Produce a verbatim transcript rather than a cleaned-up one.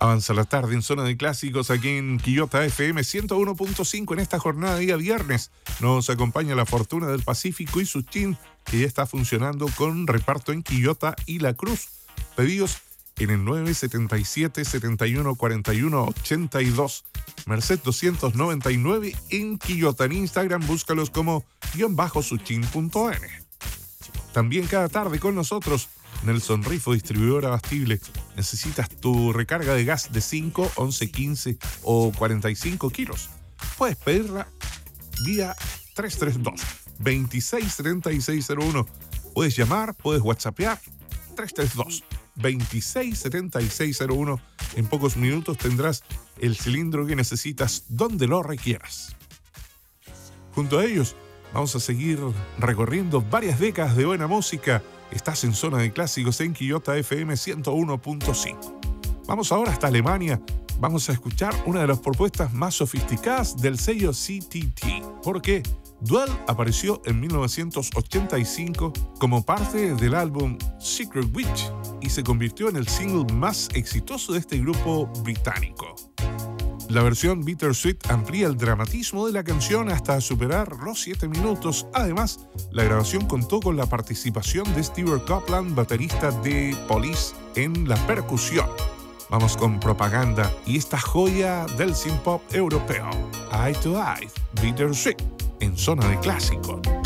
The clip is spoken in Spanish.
Avanza la tarde en Zona de Clásicos aquí en Quillota F M ciento uno punto cinco en esta jornada de día viernes. Nos acompaña la Fortuna del Pacífico y Sushín, que ya está funcionando con reparto en Quillota y La Cruz. Pedidos en el nueve siete siete, siete uno cuatro uno, ocho dos, Merced doscientos noventa y nueve en Quillota. En Instagram búscalos como guión bajo suchin punto n. También cada tarde con nosotros Nelson Rifo, distribuidor abastible. ¿Necesitas tu recarga de gas de cinco, once, quince o cuarenta y cinco kilos? Puedes pedirla vía tres tres dos, veintiséis treinta y seis cero uno. Puedes llamar, puedes whatsappear tres tres dos, veintiséis treinta y seis cero uno. En pocos minutos tendrás el cilindro que necesitas donde lo requieras. Junto a ellos vamos a seguir recorriendo varias décadas de buena música. Estás en Zona de Clásicos en Quillota F M ciento uno punto cinco. Vamos ahora hasta Alemania. Vamos a escuchar una de las propuestas más sofisticadas del sello C T T. Porque Duel apareció en mil novecientos ochenta y cinco como parte del álbum Secret Witch y se convirtió en el single más exitoso de este grupo británico. La versión Bittersweet amplía el dramatismo de la canción hasta superar los siete minutos. Además, la grabación contó con la participación de Stewart Copeland, baterista de Police, en la percusión. Vamos con Propaganda y esta joya del synth-pop europeo, Eye to Eye, Bittersweet, en Zona de Clásicos.